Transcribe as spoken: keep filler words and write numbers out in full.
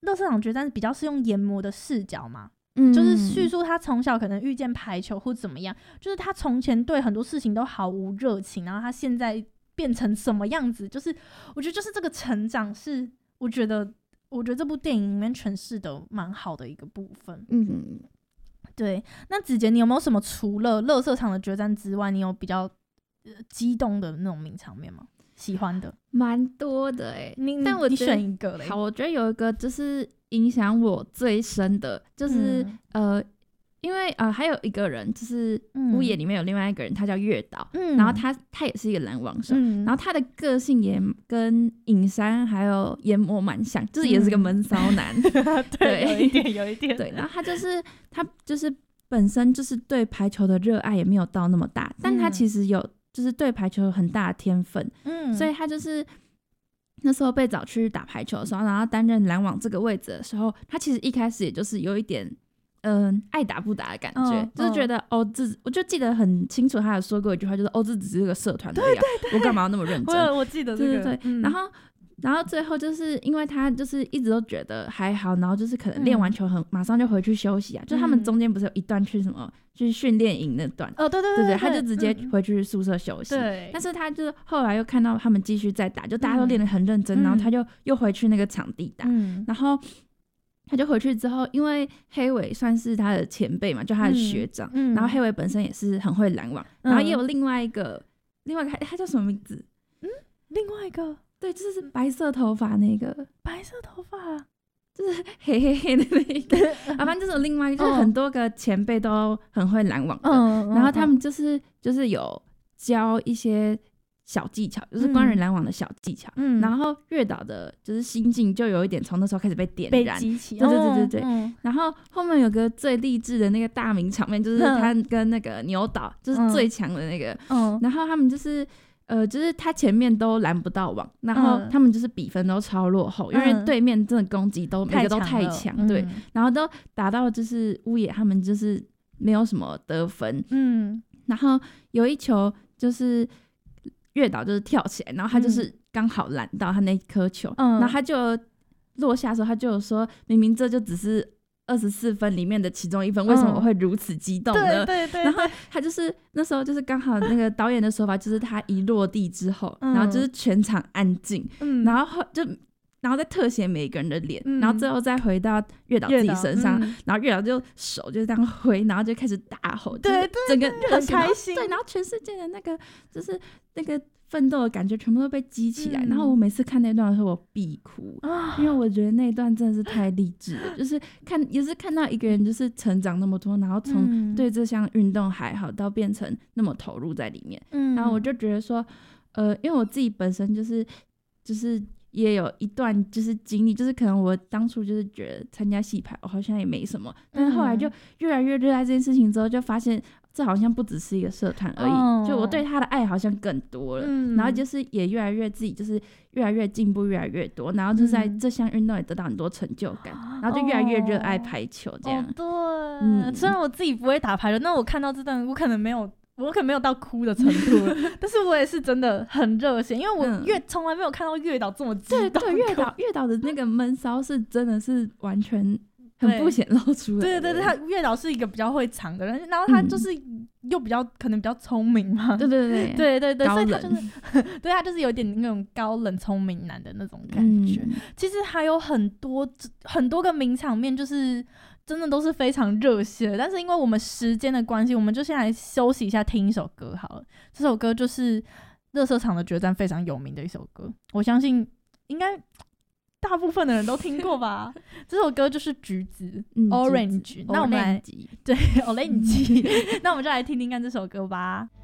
垃圾场决战比较是用研磨的视角嘛，嗯，就是叙述他从小可能遇见排球或怎么样，就是他从前对很多事情都毫无热情，然后他现在变成什么样子，就是我觉得就是这个成长是我觉得我觉得这部电影里面诠释的蛮好的一个部分。嗯，对。那子杰你有没有什么除了垃圾场的决战之外，你有比较、呃、激动的那种名场面吗？喜欢的蛮多的哎、欸，但我你选一个嘞。 好，我觉得有一个就是影响我最深的，就是、嗯、呃，因为呃还有一个人，就是屋野里面有另外一个人，他叫月岛，嗯、然后他他也是一个拦网手、嗯，然后他的个性也跟影山还有研磨蛮像，就是也是个闷骚男， 嗯、对，有一点有一点， 对，然后他就是他就是本身就是对排球的热爱也没有到那么大，但他其实有。就是对排球有很大的天分，嗯，所以他就是那时候被找去打排球的时候，然后担任拦网这个位置的时候，他其实一开始也就是有一点嗯、呃、爱打不打的感觉，哦、就是觉得哦这我就记得很清楚，他有说过一句话，就是哦这只是个社团而已、啊， 对对对， 我干嘛要那么认真？ 我我记得这个， 对对对，嗯、然后。然后最后就是因为他就是一直都觉得还好，然后就是可能练完球很、嗯、马上就回去休息啊，就他们中间不是有一段去什么去训练营那段， 哦对对对, 对对对， 他就直接回去宿舍休息。对、嗯，但是他就后来又看到他们继续在打，就大家都练得很认真、嗯，然后他就又回去那个场地打，嗯、然后他就回去之后，因为黑尾算是他的前辈嘛，就他的学长，嗯、然后黑尾本身也是很会拦网、嗯，然后也有另外一个另外一个他叫什么名字？ 嗯，另外一个。 对，就是白色头发那个， 白色头发就是黑黑黑的那个，啊，反正就是有另外一个，就是很多个前辈都很会拦网的，嗯、然后他们就是就是有教一些小技巧，就是关于拦网的小技巧，嗯、然后月岛的就是心境就有一点从那时候开始被点燃， 被激起， 对对对对对、嗯，然后后面有个最励志的那个大名场面，就是他跟那个牛岛就是最强的那个，嗯、然后他们就是。呃，就是他前面都拦不到网，然后他们就是比分都超落后，嗯、因为对面真的攻击都每个都太强，对、嗯，然后都打到就是乌野他们就是没有什么得分，嗯，然后有一球就是月岛就是跳起来，然后他就是刚好拦到他那颗球，嗯、然后他就落下的时候他就有说，明明这就只是。二十四分里面的其中一分，为什么我会如此激动呢？ 嗯、对对 对, 对。 然后他就是那时候就是刚好那个导演的说法，就是他一落地之后，嗯、然后就是全场安静，嗯、然后就然后再特写每一个人的脸，嗯、然后最后再回到月岛自己身上，嗯、然后月岛就手就这样挥，然后就开始大吼， 对对， 整个很开心， 对，然后全世界的那个就是那个。奋斗的感觉全部都被激起来、嗯、然后我每次看那段的时候我必哭、啊、因为我觉得那段真的是太励志了就是看也是看到一个人就是成长那么多，然后从对这项运动还好到变成那么投入在里面、嗯、然后我就觉得说呃，因为我自己本身就是就是也有一段就是经历，就是可能我当初就是觉得参加系排我好像也没什么，但是后来就越来越热爱这件事情之后就发现这好像不只是一个社团而已、哦、就我对他的爱好像更多了、嗯、然后就是也越来越自己就是越来越进步越来越多，然后就在这项运动也得到很多成就感、嗯、然后就越来越热爱排球这样、 哦、对、嗯、虽然我自己不会打排球，那我看到这段我可能没有我可能没有到哭的程度但是我也是真的很热血，因为我月从、嗯、来没有看到月岛这么激动。 对对，月岛月岛的那个闷骚是真的是完全很不显露出来的。 对对对，他月岛是一个比较会藏的人，然后他就是又比较、嗯、可能比较聪明嘛。对对对对对对，所以他就是对他就是有点那种高冷聪明男的那种感觉、嗯、其实还有很多很多个名场面就是真的都是非常热血的，但是因为我们时间的关系，我们就先来休息一下，听一首歌好了。这首歌就是垃圾场的决战非常有名的一首歌，我相信应该大部分的人都听过吧这首歌就是橘子、嗯、Orange， 那我们来对 Orange 那我们就来听听看这首歌吧。